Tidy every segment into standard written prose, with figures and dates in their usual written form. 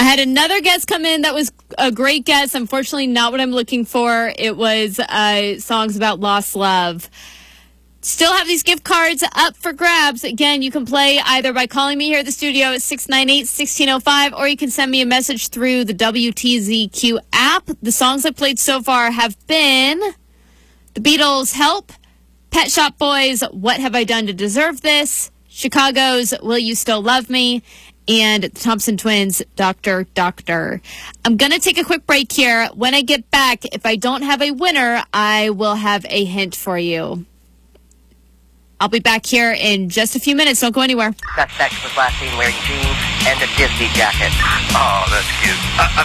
had another guest come in that was a great guest. Unfortunately, not what I'm looking for. It was songs about lost love. Still have these gift cards up for grabs. Again, you can play either by calling me here at the studio at 698-1605, or you can send me a message through the WTZQ app. The songs I played so far have been The Beatles' Help, Pet Shop Boys' What Have I Done to Deserve This, Chicago's Will You Still Love Me, and the Thompson Twins' Doctor, Doctor. I'm going to take a quick break here. When I get back, if I don't have a winner, I will have a hint for you. I'll be back here in just a few minutes. Don't go anywhere. Suspect was last seen wearing jeans and a Disney jacket. Oh, that's cute.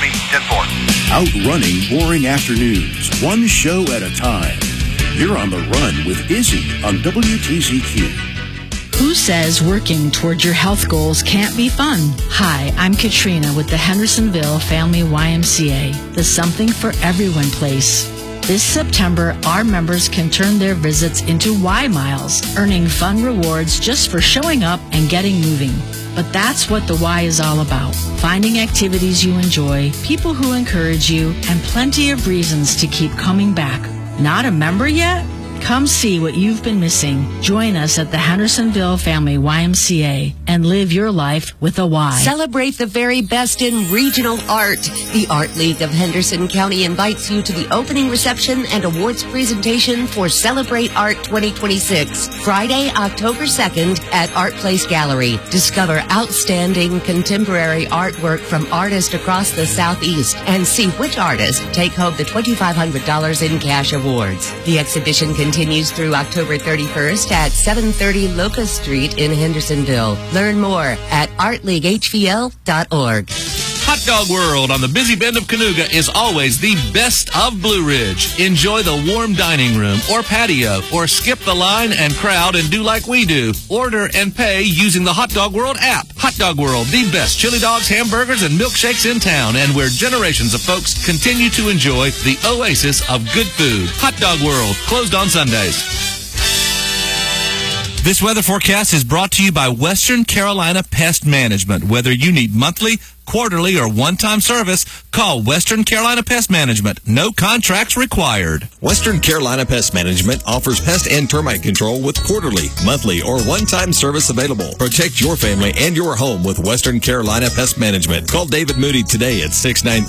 10-4. Outrunning boring afternoons, one show at a time. You're on the run with Izzy on WTZQ. Who says working toward your health goals can't be fun? Hi, I'm Katrina with the Hendersonville Family YMCA, the Something for Everyone place. This September, our members can turn their visits into Y Miles, earning fun rewards just for showing up and getting moving. But that's what the Y is all about. Finding activities you enjoy, people who encourage you, and plenty of reasons to keep coming back. Not a member yet? Come see what you've been missing. Join us at the Hendersonville Family YMCA and live your life with a Y. Celebrate the very best in regional art. The Art League of Henderson County invites you to the opening reception and awards presentation for Celebrate Art 2026, Friday, October 2nd at Art Place Gallery. Discover outstanding contemporary artwork from artists across the Southeast and see which artists take home the $2,500 in cash awards. The exhibition continues through October 31st at 730 Locust Street in Hendersonville. Learn more at artleaguehvl.org. Hot Dog World on the busy bend of Cayuga is always the best of Blue Ridge. Enjoy the warm dining room or patio, or skip the line and crowd and do like we do. Order and pay using the Hot Dog World app. Hot Dog World, the best chili dogs, hamburgers, and milkshakes in town, and where generations of folks continue to enjoy the oasis of good food. Hot Dog World, closed on Sundays. This weather forecast is brought to you by Western Carolina Pest Management. Whether you need monthly, quarterly, or one-time service, call Western Carolina Pest Management. No contracts required. Western Carolina Pest Management offers pest and termite control with quarterly, monthly, or one-time service available. Protect your family and your home with Western Carolina Pest Management. Call David Moody today at 693